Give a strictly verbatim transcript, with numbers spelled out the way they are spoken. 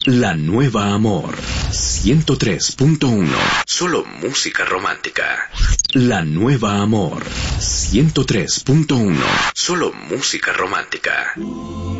La Nueva Amor, ciento tres punto uno. Solo música romántica. La Nueva Amor, ciento tres punto uno. Solo música romántica.